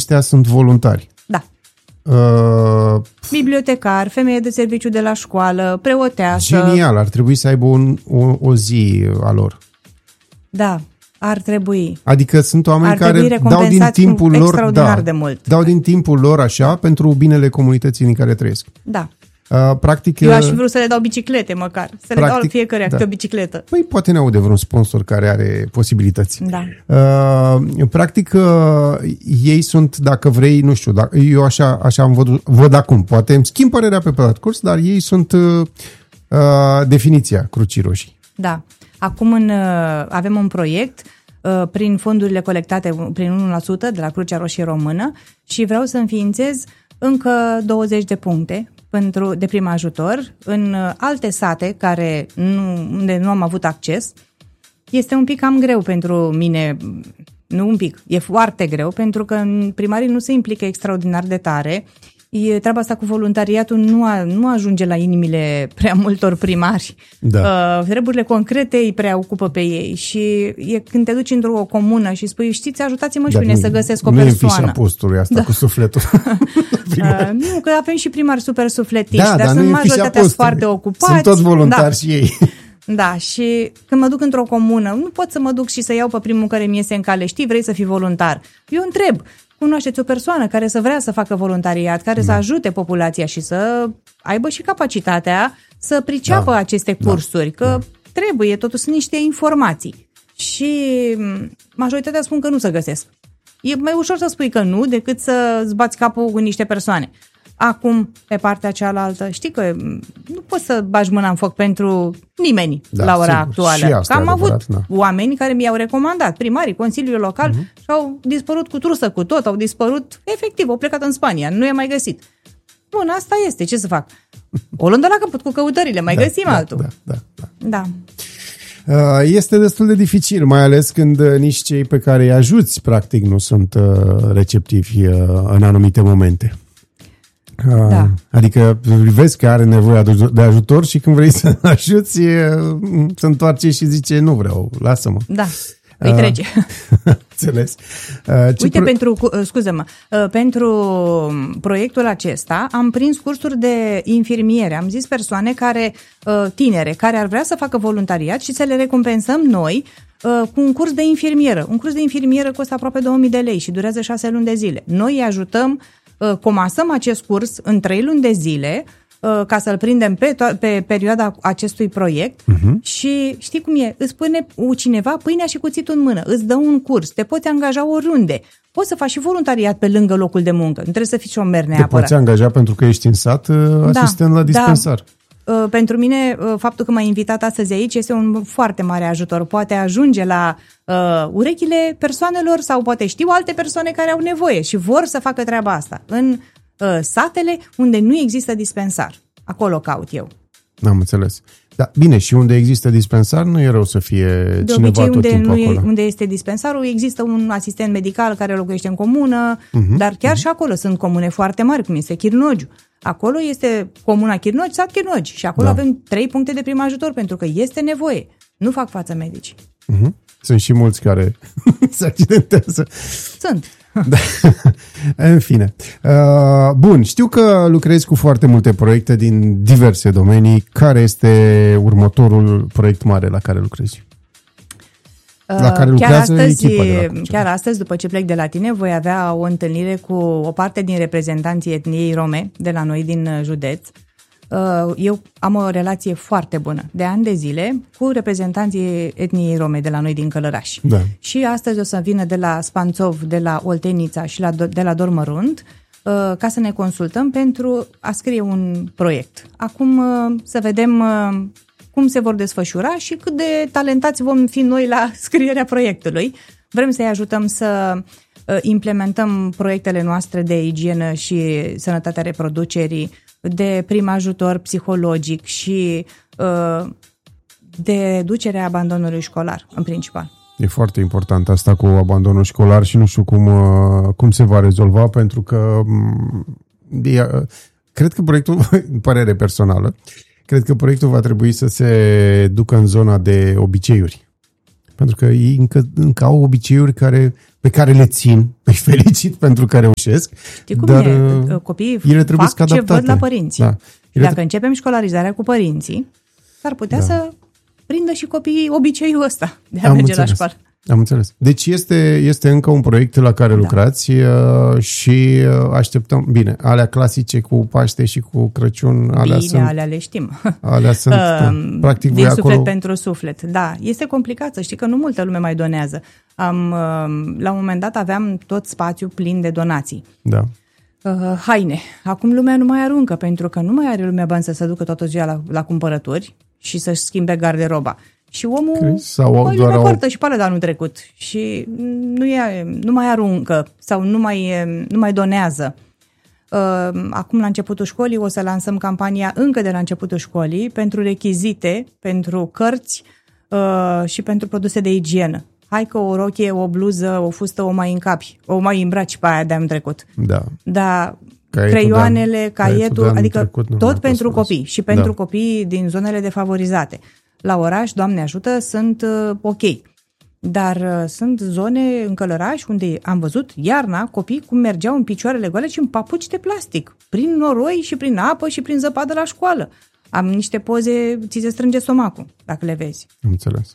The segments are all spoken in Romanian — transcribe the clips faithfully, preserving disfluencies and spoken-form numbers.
aceștia sunt voluntari. Da. Uh, Bibliotecar, femeie de serviciu de la școală, preoteasă. Genial, ar trebui să aibă un, o, o zi a lor. Da, ar trebui. Adică sunt oameni ar care dau din timpul lor, da, de mult. dau din timpul lor așa pentru binele comunității în care trăiesc. Da. Uh, practic, Eu aș fi vrut să le dau biciclete măcar, să practic, le dau fiecare da. câte o bicicletă. Păi poate ne aude vreun sponsor care are posibilități. Da. Uh, practic, uh, ei sunt, dacă vrei, nu știu, dacă, eu așa, așa am văd, văd acum, poate îmi schimb părerea pe parcurs, dar ei sunt uh, uh, definiția Crucii Roșii. Da. Acum în, uh, avem un proiect uh, prin fondurile colectate prin unu la sută de la Crucea Roșie Română și vreau să înființez încă douăzeci de puncte pentru, de prim ajutor în alte sate care nu, unde nu am avut acces. Este un pic cam greu pentru mine, nu un pic, e foarte greu pentru că primarii nu se implică extraordinar de tare. E, treaba asta cu voluntariatul nu, a, nu ajunge la inimile prea multor primari. Da. Uh, treburile concrete îi preocupă pe ei și e când te duci într-o comună și spui, știți, ajutați-mă și Dar pe mine nu, să găsesc o nu persoană. Nu e în fișa postului asta da. cu sufletul. uh, nu, că avem și primari super sufletiști, da, dar, dar sunt majoritatea foarte ocupați. Sunt toți voluntari da. și ei. Da, și când mă duc într-o comună, nu pot să mă duc și să iau pe primul care mi iese în cale. Știi, vrei să fii voluntar? Eu întreb, cunoașteți o persoană care să vrea să facă voluntariat, care da. să ajute populația și să aibă și capacitatea să priceapă da. aceste cursuri, da. că da. trebuie, totuși sunt niște informații. Și majoritatea spun că nu se găsesc. E mai ușor să spui că nu decât să-ți bați capul cu niște persoane. Acum, pe partea cealaltă, știi că nu poți să bagi mâna în foc pentru nimeni da, la ora sigur. actuală. Că am avut da. oameni care mi-au recomandat, primarii, Consiliul Local, uh-huh. și au dispărut cu trusă, cu tot, au dispărut, efectiv, au plecat în Spania, nu i-a mai găsit. Bun, asta este, ce să fac? O luăm de la capăt cu căutările, mai da, găsim da, altul. Da, da, da. da. Este destul de dificil, mai ales când nici cei pe care îi ajuți, practic, nu sunt receptivi în anumite momente. Da. Adică vezi că are nevoie de ajutor și când vrei să ajuți se întoarce și zice nu vreau, lasă-mă. Da, îi trece. Înțeles. Uite, pro... pentru, scuză-mă, pentru proiectul acesta am prins cursuri de infirmiere. Am zis persoane care, tinere, care ar vrea să facă voluntariat și să le recompensăm noi cu un curs de infirmieră. Un curs de infirmieră costă aproape două mii de lei și durează șase luni de zile. Noi îi ajutăm, comasăm acest curs în trei luni de zile ca să-l prindem pe, to- pe perioada acestui proiect uh-huh. și știi cum e, îți pune cineva pâinea și cuțitul în mână, îți dă un curs, te poți angaja oriunde, poți să faci și voluntariat pe lângă locul de muncă, nu trebuie să fii șomer neapărat. Te poți angaja pentru că ești în sat asistent da, la dispensar. Da. Pentru mine, faptul că m-ai invitat astăzi aici este un foarte mare ajutor. Poate ajunge la uh, urechile persoanelor sau poate știu alte persoane care au nevoie și vor să facă treaba asta. În uh, satele unde nu există dispensar. Acolo caut eu. Am înțeles. Da, bine, și unde există dispensar nu e rău să fie de cineva obicei, tot unde timpul nu acolo. E, unde este dispensarul, există un asistent medical care locuiește în comună, uh-huh, dar chiar uh-huh. și acolo sunt comune foarte mari, cum este Chirnogiu. Acolo este comuna Chirnogi, sat Chirnogi și acolo da. avem trei puncte de prim ajutor pentru că este nevoie. Nu fac față medici. Uh-huh. Sunt și mulți care se accidentează. Sunt. Da. În fine. Uh, bun, știu că lucrezi cu foarte multe proiecte din diverse domenii. Care este următorul proiect mare la care lucrezi? La care chiar astăzi, echipa de la chiar astăzi, după ce plec de la tine, voi avea o întâlnire cu o parte din reprezentanții etniei rome de la noi din județ. Eu am o relație foarte bună de ani de zile cu reprezentanții etniei rome de la noi din Călăraș. Da. Și astăzi o să vină de la Spanțov, de la Oltenița și la, de la Dormărunt ca să ne consultăm pentru a scrie un proiect. Acum să vedem cum se vor desfășura și cât de talentați vom fi noi la scrierea proiectului. Vrem să-i ajutăm să implementăm proiectele noastre de igienă și sănătatea reproducerii, de prim ajutor psihologic și uh, de reducerea abandonului școlar, în principal. E foarte important asta cu abandonul școlar și nu știu cum, cum se va rezolva, pentru că e, cred că proiectul, părere personală, cred că proiectul va trebui să se ducă în zona de obiceiuri. Pentru că ei încă, încă au obiceiuri care pe care le țin, îi felicit pentru că reușesc. Știi cum dar e? Copiii ele trebuie fac ce văd la părinți. Da. Dacă tre- începem școlarizarea cu părinții, s-ar putea da. să prindă și copiii obiceiul ăsta de a Am merge înțeles. la școală. Am înțeles. Deci este, este încă un proiect la care da. lucrați uh, și uh, așteptăm, bine, alea clasice cu Paște și cu Crăciun, alea bine, sunt, alea le știm. Alea sunt, uh, practic, din suflet acolo... pentru suflet. Da, este complicat, să știi că nu multă lume mai donează. Am, uh, la un moment dat aveam tot spațiul plin de donații. Da. Uh, haine. Acum lumea nu mai aruncă, pentru că nu mai are lumea bani să se ducă toată ziua la, la cumpărături și să-și schimbe garderoba. Și omul sau doar au... poartă și pe alea de anul trecut și nu, e, nu mai aruncă sau nu mai, nu mai donează. Acum, la începutul școlii, o să lansăm campania încă de la începutul școlii pentru rechizite, pentru cărți și pentru produse de igienă. Hai că o rochie, o bluză, o fustă o mai încapi, o mai îmbraci pe aia de anul trecut. Da. Dar Caietul creioanele, caietul, adică trecut, tot pentru copii și pentru da. copiii din zonele defavorizate. La oraș, Doamne ajută, sunt uh, ok. Dar uh, sunt zone în Călăraș unde am văzut iarna copii cum mergeau în picioarele goale și în papuci de plastic, prin noroi și prin apă și prin zăpadă la școală. Am niște poze, ți se strânge stomacul, dacă le vezi. Am înțeles.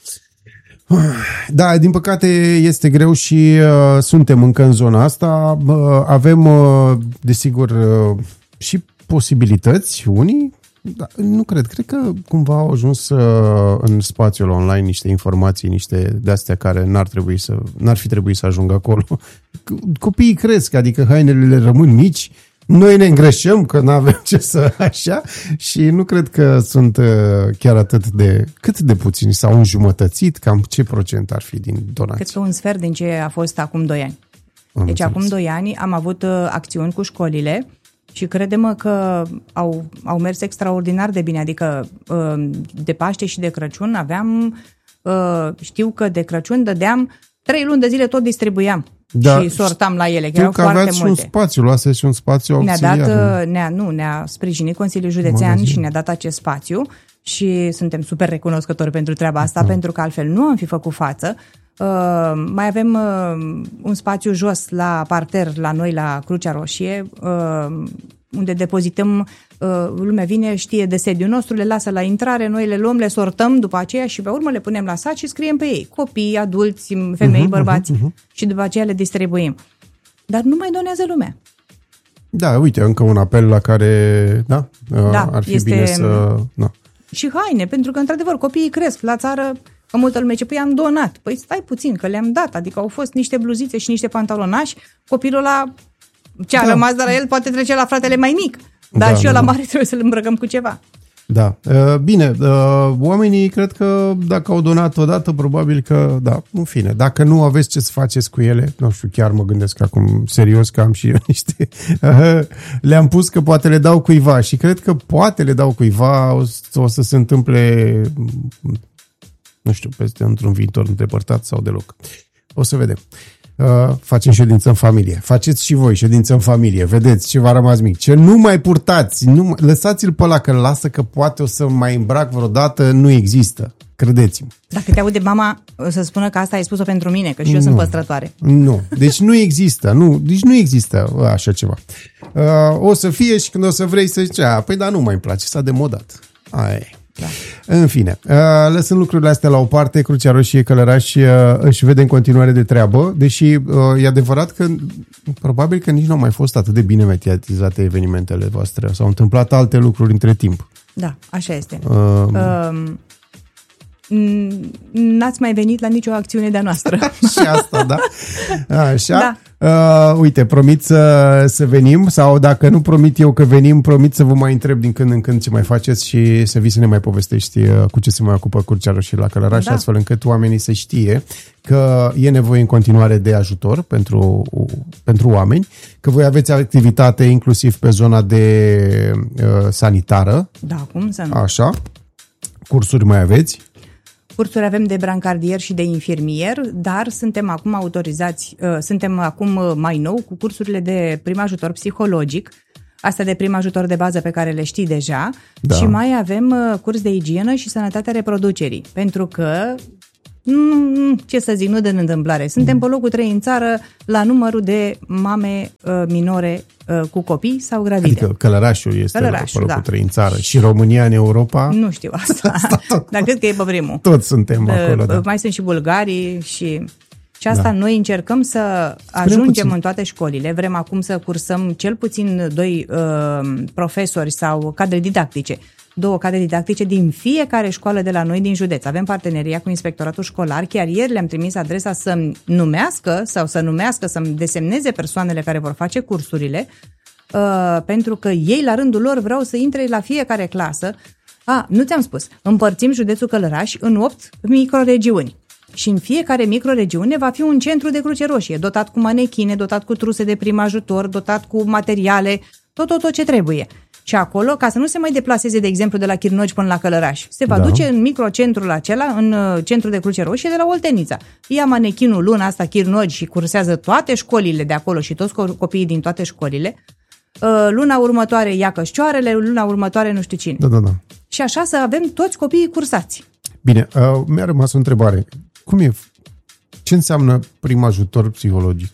Da, din păcate este greu și uh, suntem încă în zona asta. Uh, avem, uh, desigur, uh, și posibilități, unii. Da, nu cred. Cred că cumva au ajuns uh, în spațiul online niște informații, niște de-astea care n-ar trebui să, n-ar fi trebuit să ajungă acolo. Copiii cresc, adică hainele le rămân mici, noi ne îngreșăm că nu avem ce să așa și nu cred că sunt uh, chiar atât de, cât de puțini sau înjumătățit, cam ce procent ar fi din donații? Cred că un sfert din ce a fost acum doi ani. Am deci înțeles. Acum doi ani am avut uh, acțiuni cu școlile și crede-mă că au, au mers extraordinar de bine, adică de Paște și de Crăciun aveam, știu că de Crăciun dădeam trei luni de zile tot distribuiam da, și sortam la ele, că erau că foarte aveați multe. un spațiu, luaseți și un spațiu auxiliar. Ne-a dat, ne-a, nu, ne-a sprijinit Consiliul Județean magazin. Și ne-a dat acest spațiu și suntem super recunoscători pentru treaba asta, da. Pentru că altfel nu am fi făcut față. Uh, mai avem uh, un spațiu jos la parter, la noi, la Crucea Roșie, uh, unde depozităm, uh, lumea vine, știe de sediul nostru, le lasă la intrare, noi le luăm, le sortăm după aceea și pe urmă le punem la saci și scriem pe ei, copii, adulți, femei, uh-huh, bărbați, uh-huh, uh-huh. și după aceea le distribuim. Dar nu mai donează lumea. Da, uite, încă un apel la care, da, da ar fi este... bine să... Da. Și haine, pentru că, într-adevăr, copiii cresc la țară. Că multă lume ce păi am donat. Păi stai puțin, că le-am dat. Adică au fost niște bluzițe și niște pantalonași. Copilul ăla, ce a da. rămas de la el, poate trece la fratele mai mic. Dar da, și eu la mare trebuie să-l îmbrăcăm cu ceva. Da. Bine, oamenii cred că dacă au donat odată, probabil că, da, în fine, dacă nu aveți ce să faceți cu ele, nu știu, chiar mă gândesc acum serios că am și niște, le-am pus că poate le dau cuiva și cred că poate le dau cuiva, o, o să se întâmple... nu știu, peste într-un viitor îndepărtat sau deloc. O să vedem. Uh, facem ședință în familie. Faceți și voi ședință în familie. Vedeți ce v-a rămas mic. Ce nu mai purtați. Nu, lăsați-l pe ăla că lasă că poate o să mai îmbrac vreodată. Nu există. Credeți-mă. Dacă te aude mama, o să spună că asta ai spus-o pentru mine, că și eu nu, sunt păstrătoare. Nu. Deci nu există. Nu. Deci nu există așa ceva. Uh, o să fie și când o să vrei să zici, a, păi da, nu mai îmi place. S-a demodat. Aia e. Da. În fine, lăsând lucrurile astea la o parte, Crucea Roșie Călăraș își vede în continuare de treabă, deși e adevărat că probabil că nici nu au mai fost atât de bine mediatizate evenimentele voastre. S-au întâmplat alte lucruri între timp. Da, așa este. Um... Um... N-ați mai venit la nicio acțiune de-a noastră. Și asta, da? Așa. Da. Uh, uite, promit să, să venim sau dacă nu promit eu că venim, promit să vă mai întreb din când în când ce mai faceți și să vii să ne mai povestești cu ce se mai ocupă Crucea Roșie la Călăraș, da. Astfel încât oamenii să știe că e nevoie în continuare de ajutor pentru, pentru oameni, că voi aveți activitate inclusiv pe zona de uh, sanitară. Da, cum să nu? Așa. Cursuri mai aveți? Cursuri avem de brancardier și de infirmier, dar suntem acum autorizați, uh, suntem acum mai nou cu cursurile de prim ajutor psihologic, astea de prim ajutor de bază pe care le știi deja, da. Și mai avem uh, curs de igienă și sănătatea reproducerii, pentru că Nu, ce să zic, nu de întâmplare. Suntem pe locul trei în țară la numărul de mame uh, minore uh, cu copii sau gravide. Adică Călărașul este Călărașul, pe locul da. trei în țară. Și România în Europa? Nu știu asta, dar cred că e pe primul. Toți suntem uh, acolo, da. Mai sunt și bulgarii și... Și asta da. Noi încercăm să Spune ajungem puțin. în toate școlile. Vrem acum să cursăm cel puțin doi uh, profesori sau cadre didactice. Două cadre didactice din fiecare școală de la noi din județ. Avem parteneria cu Inspectoratul Școlar. Chiar ieri le-am trimis adresa să-mi numească sau să numească, să-mi desemneze persoanele care vor face cursurile, uh, pentru că ei, la rândul lor, vreau să intre la fiecare clasă. A, nu ți-am spus. Împărțim județul Călăraș în opt microregiuni. Și în fiecare microregiune va fi un centru de Cruce Roșie, dotat cu manechine, dotat cu truse de prim ajutor, dotat cu materiale, tot, tot, tot ce trebuie. Și acolo, ca să nu se mai deplaseze, de exemplu, de la Chirnogi până la Călăraș, se va da. duce în microcentrul acela, în centrul de Cruce Roșie de la Oltenița. Ia manechinul luna asta Chirnogi și cursează toate școlile de acolo și toți copiii din toate școlile. Luna următoare ia cășcioarele, luna următoare nu știu cine. Da, da, da. Și așa să avem toți copiii cursați. Bine, uh, mi-a rămas o întrebare. Cum e? Ce înseamnă prim ajutor psihologic?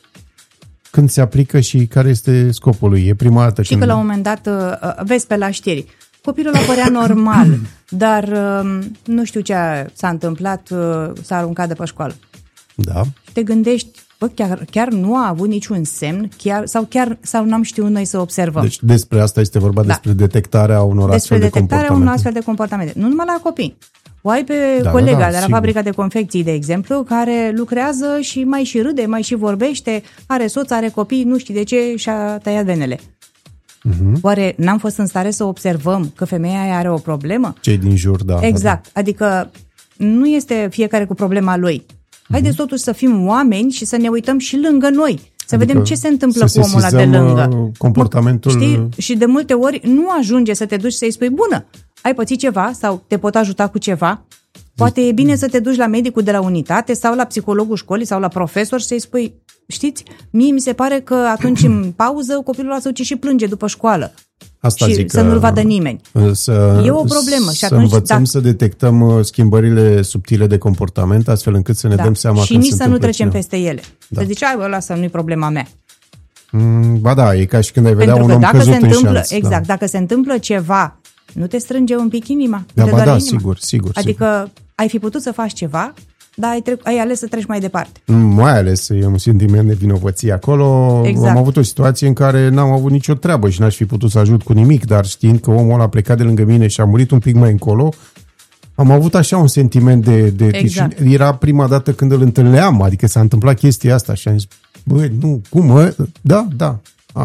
Când se aplică și care este scopul lui? E prima dată Știi când... că la un moment dat uh, vezi pe la știri. Copilul apărea normal, dar uh, nu știu ce s-a întâmplat, uh, s-a aruncat de pe școală. Da. Și te gândești, bă, chiar, chiar nu a avut niciun semn, chiar, sau chiar sau n-am știut noi să observăm. Deci despre asta este vorba, da. despre detectarea unor despre astfel de detectarea comportamente. unor astfel de comportamente. Nu numai la copii. O ai pe da, colega da, da, de la sigur. fabrica de confecții, de exemplu, care lucrează și mai și râde, mai și vorbește, are soț, are copii, nu știi de ce, și-a tăiat venele. Uh-huh. Oare n-am fost în stare să observăm că femeia aia are o problemă? Cei din jur, da. Exact. Da. Adică nu este fiecare cu problema lui. Haideți uh-huh. totuși să fim oameni și să ne uităm și lângă noi. Să adică vedem ce se întâmplă cu omul ăla de lângă. Comportamentul... Știi? Și de multe ori nu ajunge să te duci să-i spui, bună, ai pățit ceva sau te pot ajuta cu ceva? Poate e bine să te duci la medicul de la unitate sau la psihologul școlii sau la profesor și să-i spui, știți, mie mi se pare că atunci în pauză copilul ăla se duce și plânge după școală. Asta și zic să nu-l vadă nimeni. Să, e o problemă. Și să atunci, învățăm da, să detectăm schimbările subtile de comportament, astfel încât să ne da. dăm seama și când nici se să nu trecem cineva. peste ele. Da. Să zici, ai, bă, lasă, nu-i problema mea. Mm, ba da, e ca și când ai vedea Pentru un că om dacă căzut se întâmplă, în șanț. exact, Da. dacă se întâmplă ceva, nu te strânge un pic inima? Da, te ba da, inima. sigur, sigur. Adică sigur. ai fi putut să faci ceva, dar ai, tre- ai ales să treci mai departe. Mai ales e un sentiment de vinovăție acolo. Exact. Am avut o situație în care n-am avut nicio treabă și n-aș fi putut să ajut cu nimic, dar știind că omul ăla a plecat de lângă mine și a murit un pic mai încolo, am avut așa un sentiment de... de Exact. Era prima dată când îl întâlneam, adică s-a întâmplat chestia asta și am zis, băi, nu, cum, mă? Da, da. A.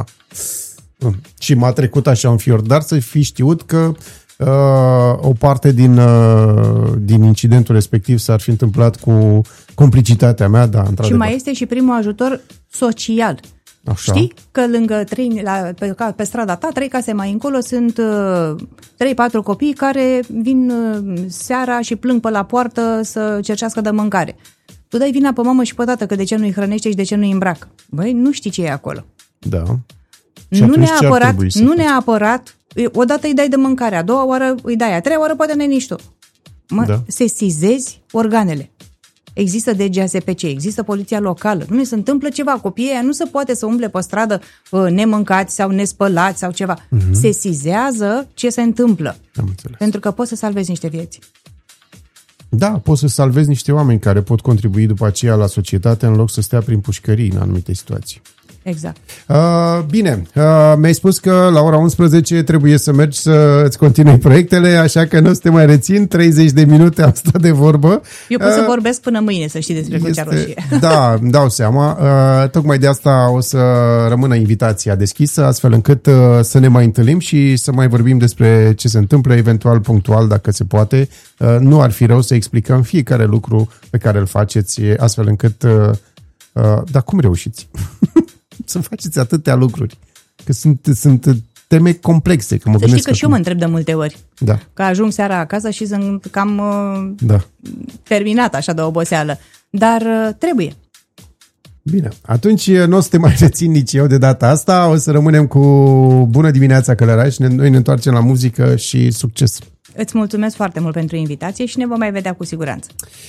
Și m-a trecut așa un fior, dar să fi știut că uh, o parte din, uh, din incidentul respectiv s-ar fi întâmplat cu complicitatea mea, da, într-adevăr. Și mai este și primul ajutor social. Așa. Știi că lângă trei, la, pe, pe strada ta, trei case mai încolo, sunt uh, trei patru copii care vin uh, seara și plâng pe la poartă să cercească de mâncare. Tu dai vina pe mamă și pe tată că de ce nu-i hrănește și de ce nu-i îmbracă. Băi, nu știi ce e acolo. Da. Nu neapărat, nu neapărat, odată îi dai de mâncare, a doua oară îi dai, a treia oară poate ne nici tu. Mă, da. sesizezi organele. Există D G A S P C, există poliția locală. Nu se întâmplă ceva, copiii aia nu se poate să umble pe stradă uh, nemâncați sau nespălați sau ceva. Uh-huh. Sesizează ce se întâmplă. Am înțeles. Pentru că poți să salvezi niște vieți. Da, poți să salvezi niște oameni care pot contribui după aceea la societate în loc să stea prin pușcării în anumite situații. Exact. Uh, bine, uh, mi-ai spus că la ora unsprezece trebuie să mergi să îți continui proiectele, așa că nu o să te mai rețin, treizeci de minute am stat de vorbă. Eu pot uh, să vorbesc până mâine, să știi, despre Crucea Roșie. Da, îmi dau seama. Uh, tocmai de asta o să rămână invitația deschisă, astfel încât uh, să ne mai întâlnim și să mai vorbim despre ce se întâmplă, eventual punctual, dacă se poate. Uh, nu ar fi rău să explicăm fiecare lucru pe care îl faceți, astfel încât... Uh, uh, dar cum reușiți? Să faceți atâtea lucruri. Că sunt, sunt teme complexe. Că mă să știi că că și eu mă întreb de multe ori. Da. Că ajung seara acasă și sunt cam uh, da. terminat așa de oboseală. Dar uh, trebuie. Bine. Atunci nu o să te mai rețin nici eu de data asta. O să rămânem cu Bună dimineața Călăraș. Noi ne întoarcem la muzică și succes. Îți mulțumesc foarte mult pentru invitație și ne vom mai vedea cu siguranță.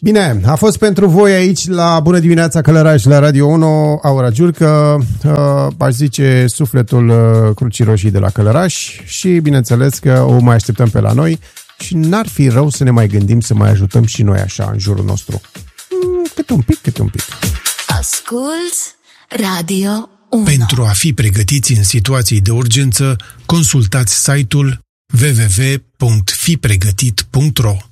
Bine, a fost pentru voi aici la Bună dimineața Călăraș la Radio unu, Aura Giurcă, uh, aș zice sufletul uh, Crucii Roșii de la Călăraș și bineînțeles că o mai așteptăm pe la noi și n-ar fi rău să ne mai gândim să mai ajutăm și noi așa în jurul nostru. Mm, câte un pic, câte un pic. Asculți Radio unu. Pentru a fi pregătiți în situații de urgență, consultați site-ul w w w punct fi pregătit punct r o.